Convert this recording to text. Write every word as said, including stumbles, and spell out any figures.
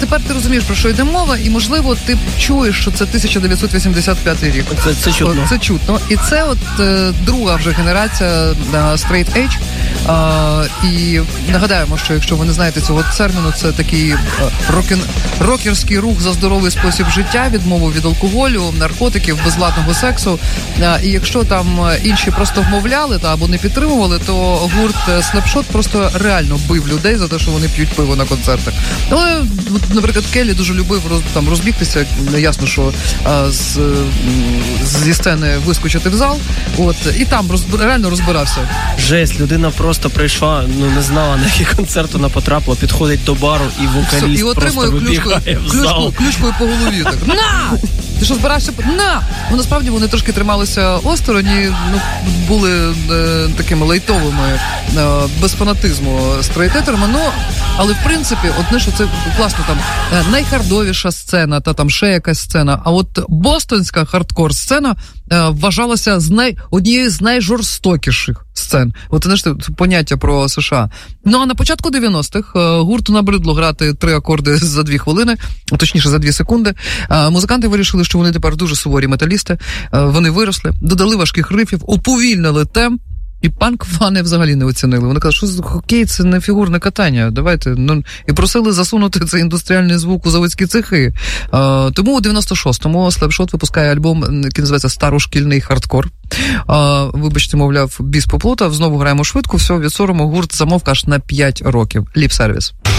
тепер ти розумієш, про що йде мова, і, можливо, ти чуєш, що це тисяча дев'ятсот вісімдесят п'ятий рік. Це, це чутно. Це чутно. І це от е, друга вже генерація е, Straight Edge. Е, і нагадаємо, що якщо ви не знаєте цього терміну, це такий е, рокін, рокерський рух за здоровий спосіб життя, відмову від алкоголю, наркотиків, безладного сексу. Е, і якщо там інші просто вмовляли та або не підтримували, то гурт Slapshot просто реально бив людей за те, що вони п'ють пиво на концертах. Але, наприклад, Келлі дуже любив роз, там розбігтися. Ясно, що а, з, зі сцени вискочити в зал. От, і там роз, реально розбирався. Жесть, людина просто прийшла, ну не знала, на який концерт вона потрапила, підходить до бару і вокаліст і просто вибігає в зал. Клюшкою, клюшкою по голові. Так, на! Ти що, збираєшся? На! Ну, насправді, вони трошки трималися осторонь, ну, були е, такими лайтовими, е, без фанатизму стрейт-етерами, ну, але, в принципі, от, знаєш, це класно, там, е, найхардовіша сцена, та там ще якась сцена, а от бостонська хардкор-сцена е, вважалася з най, однією з найжорстокіших сцен. От, знаєш, поняття про США. Ну, а на початку дев'яностих е, гурту набридло грати три акорди за дві хвилини, точніше, за дві секунди. Е, музиканти вирішили, що вони тепер дуже суворі металісти. Е, вони виросли, додали важких рифів, уповільнили темп, і панк-фани взагалі не оцінили. Вони кажуть, що хокей – це не фігурне катання, давайте. Ну, і просили засунути цей індустріальний звук у заводські цехи. Е, тому у дев'яносто шостому Slapshot випускає альбом, який називається «Старошкільний хардкор». Е, вибачте, мовляв, біс поплутав, знову граємо швидко, все, від сорому гурт замовк аж на п'ять років. Ліп-сервіс.